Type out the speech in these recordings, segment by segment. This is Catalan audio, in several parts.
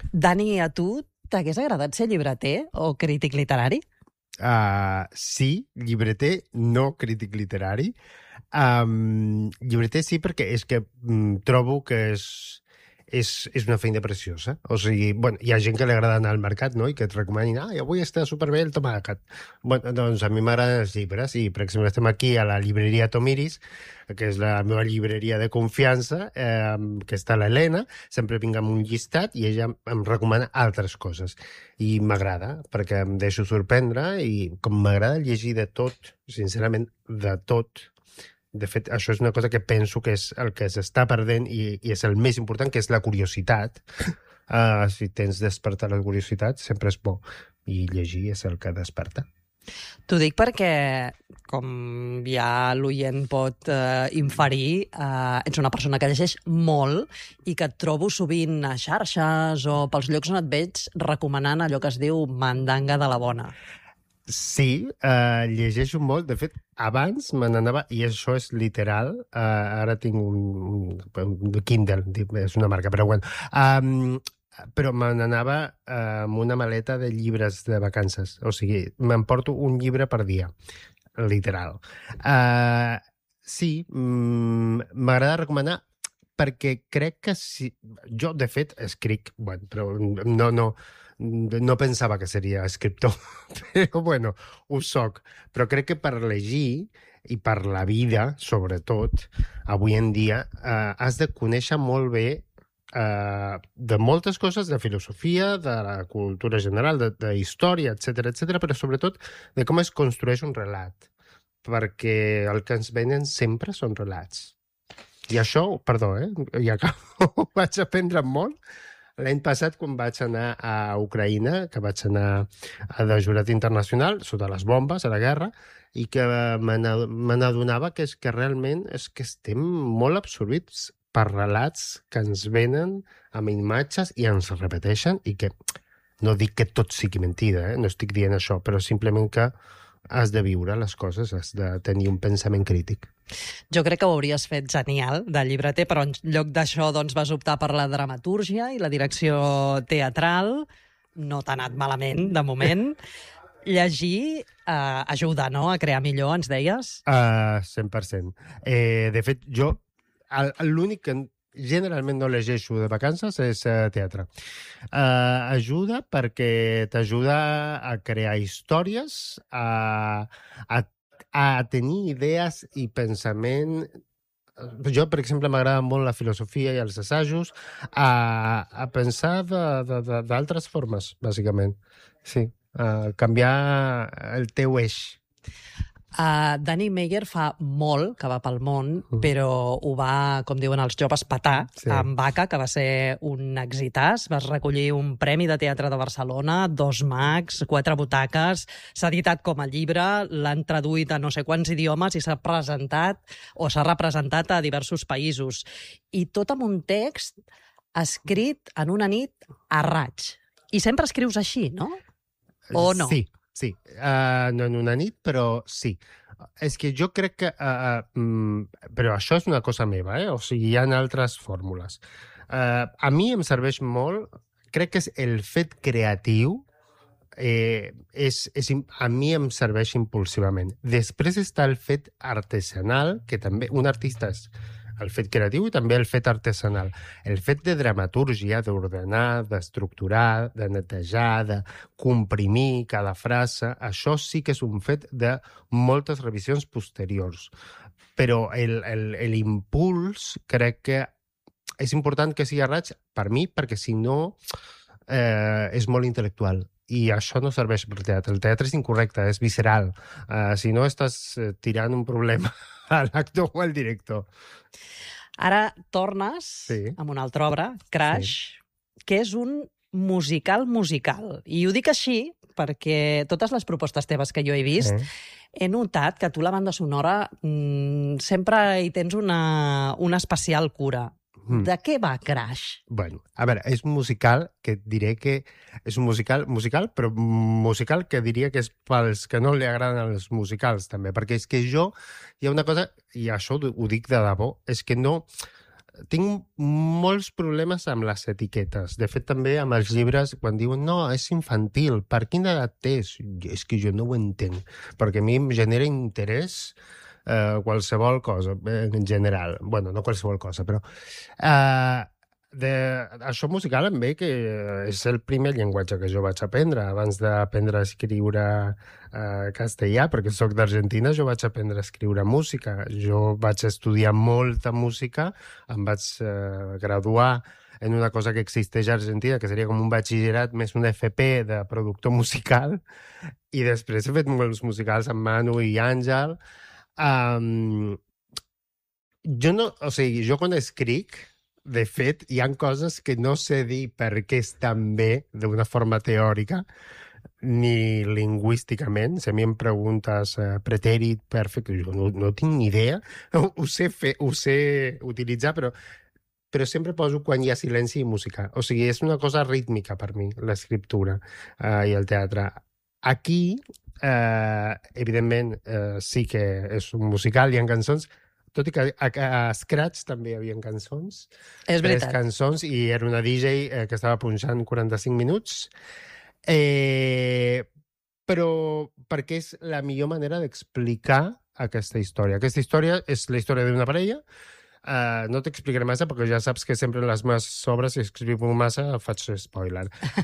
Dani, a tu t'hagués agradat ser llibreter o crític literari? Sí, llibreter, no crític literari. Llibreter sí, perquè és que trobo que és una feina preciosa. O sigui, bueno, hi ha gent que li agrada anar al mercat, no?, i que et recomanin, avui està superbé el tomàquet. Bueno, doncs a mi m'agraden els llibres, i per exemple estem aquí a la llibreria Tomiris, que és la meva llibreria de confiança, que està l'Helena, sempre vinc amb un llistat i ella em recomana altres coses. I m'agrada, perquè em deixo sorprendre, i com m'agrada llegir de tot, sincerament, de tot. De fet, això és una cosa que penso que és el que s'està perdent i és el més important, que és la curiositat. Si tens despertar la curiositat, sempre és bo. I llegir és el que desperta. T'ho dic perquè, com ja l'oient pot inferir, ets una persona que llegeix molt i que et trobo sovint a xarxes o pels llocs on et veig recomanant allò que es diu mandanga de la bona. Sí, llegeixo molt. De fet, abans me n'anava, i això és literal, ara tinc un Kindle, és una marca, però bueno, però me n'anava amb una maleta de llibres de vacances. O sigui, m'emporto un llibre per dia, literal. Sí, m'agrada recomanar perquè crec que si... Jo, de fet, escric, bueno, però no pensava que seria escriptor, però bueno, ho soc. Però crec que per llegir i per la vida, sobretot, avui en dia, has de conèixer molt bé de moltes coses, de filosofia, de la cultura general, de història, etc, però sobretot de com es construeix un relat, perquè el que ens venen sempre són relats. I això, perdó, ja acabo, ho vaig aprendre molt l'any passat quan vaig anar a Ucraïna, que vaig anar de jurat internacional, sota les bombes, a la guerra, i que me n'adonava que és que realment és que estem molt absorbits per relats que ens venen amb imatges i ens repeteixen, i que no dic que tot sigui mentida, no estic dient això, però simplement que has de viure les coses, has de tenir un pensament crític. Jo crec que ho hauries fet genial de llibreter, però en lloc d'això doncs, vas optar per la dramatúrgia i la direcció teatral. No t'ha anat malament, de moment. Llegir ajuda, no?, a crear millor, ens deies? 100%. De fet, jo l'únic que generalment no llegeixo de vacances és teatre. Ajuda perquè t'ajuda a crear històries, a tenir idees i pensament. Jo, per exemple, m'agrada molt la filosofia i els assajos, a pensar d'altres formes, bàsicament. Sí, canviar el teu eix. Danny Meyer fa molt que va pel món, però ho va, com diuen els joves, petar amb Vaca, que va ser un exitàs. Vas recollir un premi de teatre de Barcelona, 2 Mags, 4 butaques, s'ha editat com a llibre, l'han traduït a no sé quants idiomes i s'ha presentat o s'ha representat a diversos països. I tot amb un text escrit en una nit a raig. I sempre escrius així, no? O no? Sí, no en una nit, però sí. És que jo crec que... però això és una cosa meva, o sigui, hi ha altres fórmules. A mi em serveix molt, crec que és el fet creatiu, a mi em serveix impulsivament. Després està el fet artesanal, que també un artista és el fet creatiu i també el fet artesanal. El fet de dramatúrgia, d'ordenar, d'estructurar, de netejar, de comprimir cada frase, això sí que és un fet de moltes revisions posteriors. Però l'impuls crec que és important que sigui a raig per mi, perquè si no és molt intel·lectual. I això no serveix per teatre. El teatre és incorrecte, és visceral. Si no, estàs tirant un problema a l'actor o al director. Ara tornes amb una altra obra, Crash, que és un musical. I ho dic així perquè totes les propostes teves que jo he vist he notat que tu la banda sonora sempre hi tens una especial cura. De què va Crash? Bueno, a veure, és un musical que diré que és un musical, però musical que diria que és pels que no li agraden els musicals, també, perquè és que hi ha una cosa, i això ho dic de debò, és que no tinc molts problemes amb les etiquetes. De fet, també amb els llibres, quan diuen no, és infantil, per quina edat és? És que jo no ho entenc, perquè a mi em genera interès qualsevol cosa, en general. Bueno, no qualsevol cosa, però... això musical em ve que és el primer llenguatge que jo vaig aprendre abans d'aprendre a escriure castellà, perquè sóc d'Argentina. Jo vaig aprendre a escriure música, jo vaig estudiar molta música, em vaig graduar en una cosa que existeix a Argentina, que seria com un batxillerat més un FP de productor musical, i després he fet molts musicals amb Manu i Àngel. Jo quan escric, de fet, hi ha coses que no sé dir per què estan bé d'una forma teòrica ni lingüísticament. Si a mi em preguntes pretèrit, perfecte, jo no tinc ni idea. Ho sé utilitzar, però sempre poso quan hi ha silenci i música. O sigui, és una cosa rítmica per mi, l'escriptura i el teatre. Aquí, evidentment, sí que és un musical, hi ha cançons, tot i que a Scratch també hi havia cançons. És veritat. 3 cançons, i era una DJ que estava punxant 45 minuts. Però perquè és la millor manera d'explicar aquesta història. Aquesta història és la història d'una parella. No t'explicaré massa, perquè ja saps que sempre en les meves obres, si explico massa, faig spoiler.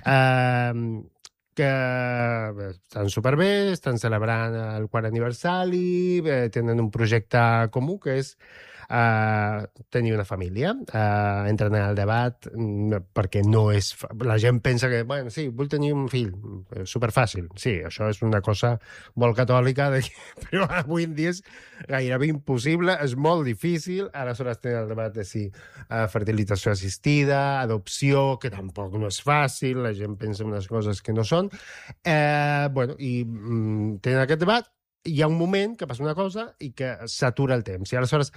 Que estan superbé, estan celebrant el 4 aniversari, tenen un projecte comú que és tenir una família. Entren en el debat perquè no és... La gent pensa que, bueno, sí, vull tenir un fill, superfàcil. Sí, això és una cosa molt catòlica, però avui en dia és gairebé impossible, és molt difícil. Aleshores tenen el debat de si fertilització assistida, adopció, que tampoc no és fàcil, la gent pensa en unes coses que no són. I tenen aquest debat. Hi ha un moment que passa una cosa i que s'atura el temps. I aleshores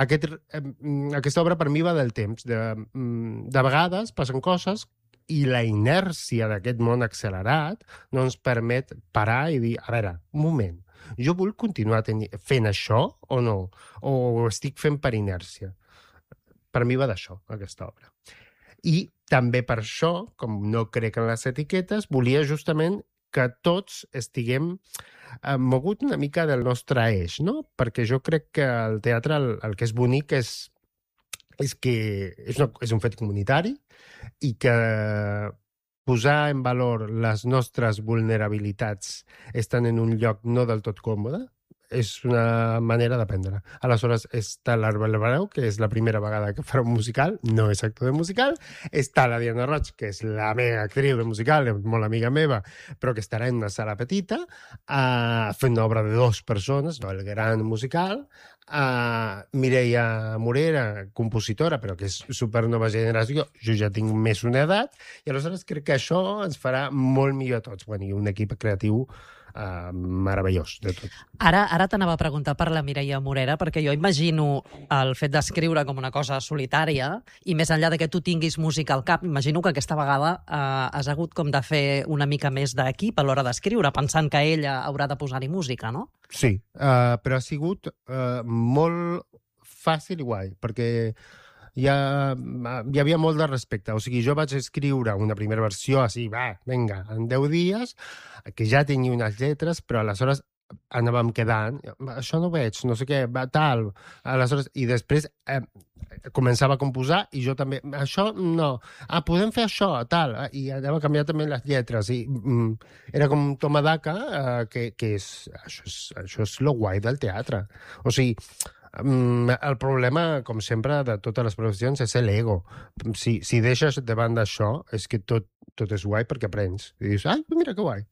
aquesta obra per mi va del temps. De vegades passen coses i la inèrcia d'aquest món accelerat no ens permet parar i dir, a veure, un moment, jo vull continuar fent això o no? O ho estic fent per inèrcia? Per mi va d'això, aquesta obra. I també per això, com no crec en les etiquetes, volia justament que tots estiguem mogut una mica del nostre eix, no? Perquè jo crec que el teatre el que és bonic és que és un fet comunitari i que posar en valor les nostres vulnerabilitats estan en un lloc no del tot còmode és una manera d'aprendre. Aleshores, està l'Arbel Barau, que és la primera vegada que farà un musical, no és actor de musical. Està la Diana Roig, que és la meva actriu de musical, molt amiga meva, però que estarà en una sala petita, fent una obra de 2 persones, no, el gran musical. Mireia Morera, compositora, però que és supernova generació, jo ja tinc més una edat, i aleshores crec que això ens farà molt millor a tots. Bueno, i un equip creatiu meravellós de tot. Ara t'anava a preguntar per la Mireia Morera, perquè jo imagino el fet d'escriure com una cosa solitària, i més enllà de que tu tinguis música al cap, imagino que aquesta vegada has hagut com de fer una mica més d'equip a l'hora d'escriure, pensant que ella haurà de posar-hi música, no? Sí, però ha sigut molt fàcil i guai, perquè hi havia molt de respecte. O sigui, jo vaig escriure una primera versió així, vinga, en 10 dies, que ja tenia unes lletres, però aleshores anàvem quedant, això no veig, no sé què, tal. Aleshores, i després començava a composar i jo també, això no, podem fer això, tal, i anava a canviar també les lletres, i era com un toma daca, que això és lo guai del teatre. O sigui, el problema, com sempre, de totes les professions és l'ego. Si deixes de banda això, és que tot és guai perquè aprens. I dius, mira que guai.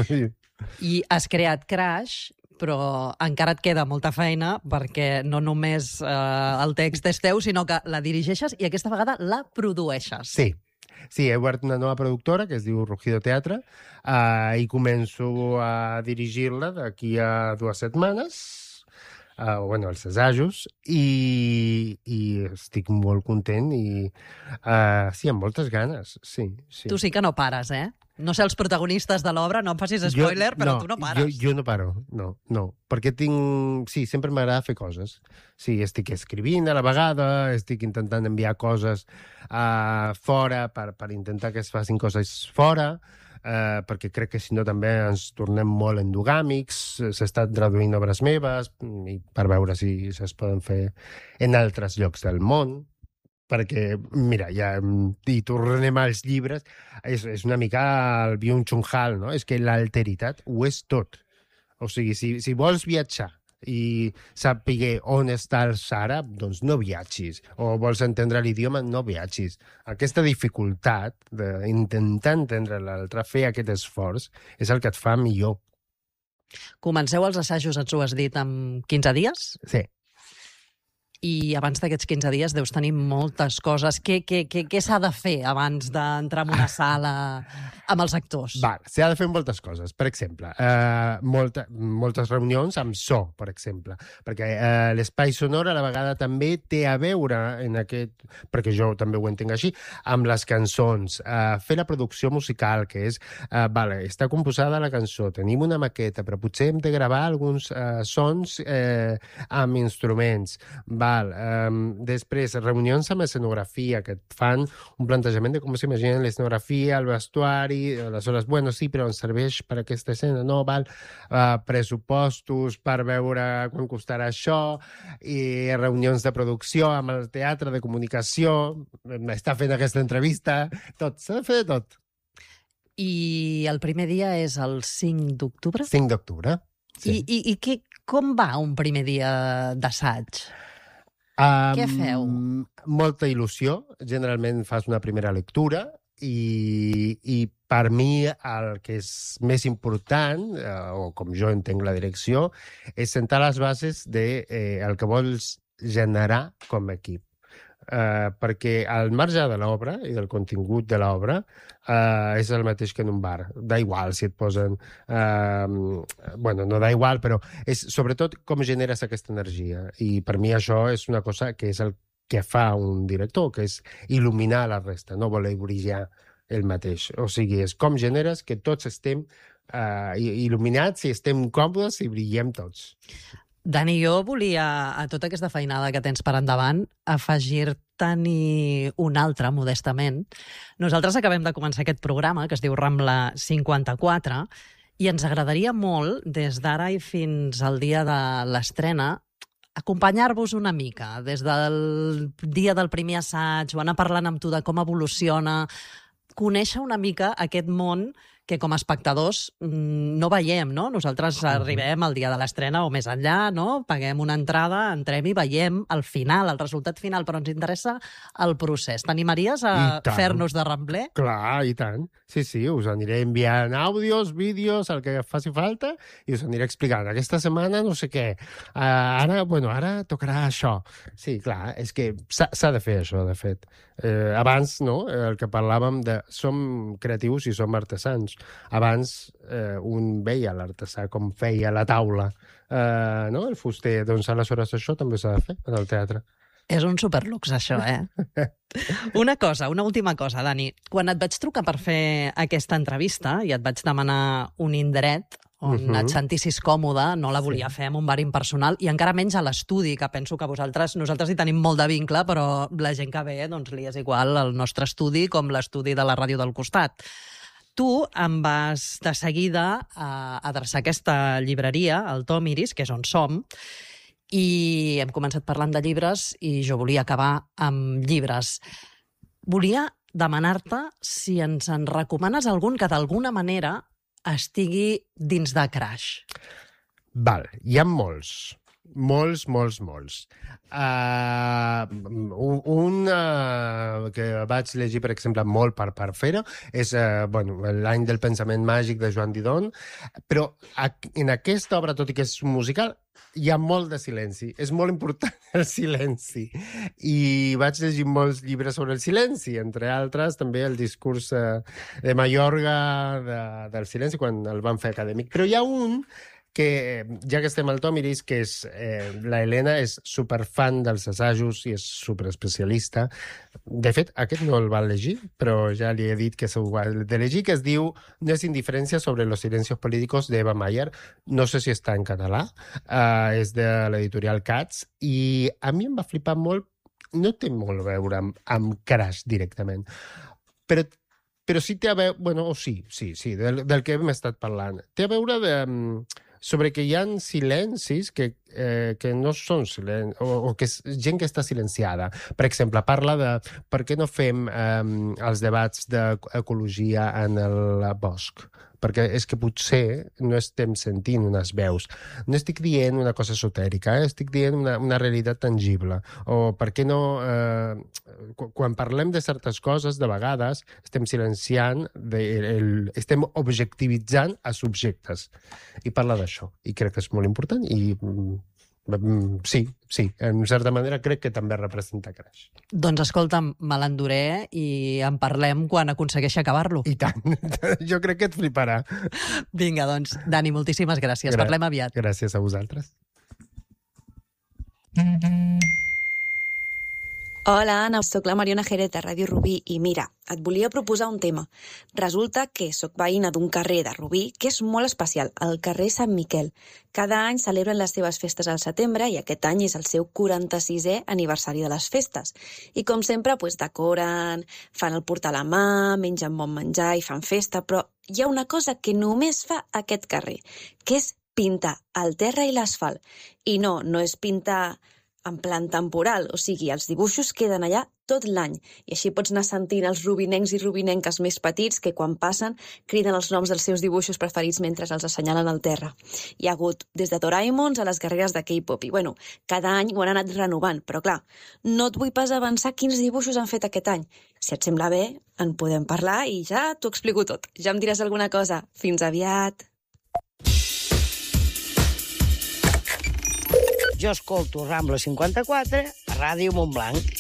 I has creat Crash, però encara et queda molta feina perquè no només el text és teu, sinó que la dirigeixes i aquesta vegada la produeixes. Sí, he obert una nova productora que es diu Rugido Teatre i començo a dirigir-la d'aquí a 2 setmanes, els assajos, i estic molt content i sí, amb moltes ganes, sí. Tu sí que no pares, eh? No sé els protagonistes de l'obra, no em facis spoiler, però tu no pares. Jo no paro, no. Perquè sí, sempre m'agrada fer coses. Sí, estic escrivint a la vegada, estic intentant enviar coses fora per intentar que es facin coses fora, perquè crec que si no també ens tornem molt endogàmics. S'estan traduint obres meves i per veure si es poden fer en altres llocs del món, perquè, mira, i tornem als llibres, és una mica el Byung-Chul Han, no? És que l'alteritat ho és tot. O sigui, si vols viatjar i saber on està el Sàhara, doncs no viatgis. O vols entendre l'idioma, no viatgis. Aquesta dificultat d'intentar entendre l'altre, fer aquest esforç, és el que et fa millor. Comenceu els assajos, ens ho has dit, en 15 dies? Sí. I abans d'aquests 15 dies deus tenir moltes coses. Què s'ha de fer abans d'entrar en una sala amb els actors? S'ha de fer moltes coses. Per exemple, moltes reunions amb so, per exemple. Perquè l'espai sonor a la vegada també té a veure en aquest, perquè jo també ho entenc així, amb les cançons. Fer la producció musical, que és, està composada la cançó, tenim una maqueta, però potser hem de gravar alguns sons amb instruments. Després, reunions amb escenografia, que et fan un plantejament de com s'imaginen l'escenografia, el vestuari, aleshores, sí, però ens serveix per aquesta escena, no, pressupostos per veure quan costarà això, i reunions de producció amb el teatre, de comunicació, està fent aquesta entrevista, tot, s'ha de fer de tot. I el primer dia és el 5 d'octubre? 5 d'octubre, sí. I com va un primer dia d'assaig? Què feu? Molta il·lusió. Generalment fas una primera lectura i per mi el que és més important, o com jo entenc la direcció, és sentar les bases del que vols generar com a equip. Perquè al marge de l'obra i del contingut de l'obra és el mateix que en un bar. Da igual si et posen... no da igual, però és sobretot com generes aquesta energia. I per mi això és una cosa que és el que fa un director, que és il·luminar la resta, no voler brillar el mateix. O sigui, és com generes que tots estem il·luminats i estem còmodes i brillem tots. Dani, jo volia, a tota aquesta feinada que tens per endavant, afegir-te-n'hi una altra, modestament. Nosaltres acabem de començar aquest programa, que es diu Rambla 54, i ens agradaria molt, des d'ara i fins al dia de l'estrena, acompanyar-vos una mica, des del dia del primer assaig, o anar parlant amb tu de com evoluciona, conèixer una mica aquest món que com a espectadors no veiem, no? Nosaltres arribem al dia de l'estrena o més enllà, no? Paguem una entrada, entrem i veiem el final, el resultat final, però ens interessa el procés. T'animaries a fer-nos de rambler? Clar, i tant. Sí, us aniré enviant àudios, vídeos, el que faci falta, i us aniré explicant. Aquesta setmana no sé què. Ara tocarà això. Sí, clar, és que s'ha de fer això, de fet. Abans, no?, el que parlàvem de som creatius i som artesans. Abans un veia l'artesà com feia la taula, no?, el fuster. Doncs aleshores això també s'ha de fer en el teatre. És un superlux, això, Una última cosa, Dani. Quan et vaig trucar per fer aquesta entrevista i et vaig demanar un indret on et sentissis còmode, no la volia fer en un bar impersonal, i encara menys a l'estudi, que penso que nosaltres hi tenim molt de vincle, però la gent que ve, doncs li és igual el nostre estudi com l'estudi de la ràdio del costat. Tu em vas de seguida adreçar aquesta llibreria, el Tom Iris, que és on som, i hem començat parlant de llibres i jo volia acabar amb llibres. Volia demanar-te si ens en recomanes algun que d'alguna manera estigui dins de Crash. Hi ha molts. Molts. Un que vaig llegir, per exemple, molt per fer-ho, és l'any del pensament màgic de Joan Didon, però en aquesta obra, tot i que és un musical, hi ha molt de silenci. És molt important el silenci. I vaig llegir molts llibres sobre el silenci, entre altres també el discurs de Mayorga del silenci, quan el van fer acadèmic. Però hi ha un que, ja que estem al Tòmiris, que és, la Helena és superfan dels assajos i és superespecialista. De fet, aquest no el va llegir, però ja li he dit que s'ho ha de llegir, que es diu No es indiferencia sobre los silencios políticos de Eva Mayer. No sé si està en català, és de l'editorial Katz, i a mi em va flipar molt. No té molt a veure amb Crash directament, però sí té a veure... Bueno, sí, del que hem estat parlant. Té a veure sobre que hi ha silencis que no són silencis, o que és gent que està silenciada. Per exemple, parla de per què no fem els debats d'ecologia en el bosc, perquè és que potser no estem sentint unes veus. No estic dient una cosa esotèrica, estic dient una realitat tangible. O per què no... quan parlem de certes coses, de vegades estem silenciant, estem objectivitzant a subjectes. I parla d'això. I crec que és molt important i... Sí, en certa manera crec que també representa Crash. Doncs escolta'm, me l'enduré i en parlem quan aconsegueixi acabar-lo. I tant, jo crec que et fliparà. Vinga, doncs, Dani, moltíssimes gràcies. Parlem aviat. Gràcies a vosaltres. Hola, Anna, soc la Mariona Jerez de Ràdio Rubí i mira, et volia proposar un tema. Resulta que soc veïna d'un carrer de Rubí que és molt especial, el carrer Sant Miquel. Cada any celebren les seves festes al setembre i aquest any és el seu 46è aniversari de les festes. I com sempre, decoren, fan el portal a mà, mengen bon menjar i fan festa, però hi ha una cosa que només fa aquest carrer, que és pintar el terra i l'asfalt. I no és pintar en plan temporal, o sigui, els dibuixos queden allà tot l'any, i així pots anar sentint els rubinencs i rubinenques més petits que quan passen criden els noms dels seus dibuixos preferits mentre els assenyalen al terra. Hi ha hagut des de Doraemons a les guerreres de K-pop, i cada any ho han anat renovant, però clar, no et vull pas avançar quins dibuixos han fet aquest any. Si et sembla bé, en podem parlar i ja t'ho explico tot. Ja em diràs alguna cosa. Fins aviat! Jo escolto Rambla 54 a Ràdio Montblanc.